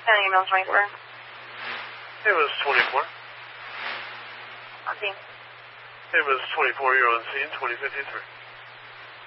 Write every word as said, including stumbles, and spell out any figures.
County ambulance twenty-four. Ambulance twenty-four. On scene. Ambulance twenty-four, you're on scene, twenty fifty-three.